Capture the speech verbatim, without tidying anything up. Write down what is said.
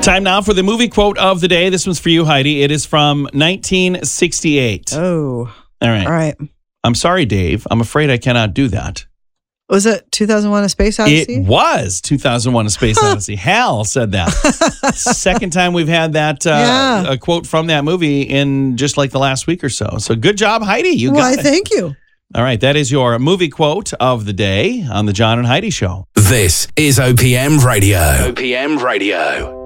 Time now for the movie quote of the day. This one's for you, Heidi. It is from nineteen sixty-eight. Oh. All right. All right. I'm sorry, Dave. I'm afraid I cannot do that. Was it two thousand one A Space Odyssey? It was two thousand one A Space Odyssey. Hal said that. Second time we've had that uh, Yeah. a quote from that movie in just like the last week or so. So good job, Heidi. You got Why, it. thank you. All right. That is your movie quote of the day on the John and Heidi Show. This is O P M Radio. O P M Radio.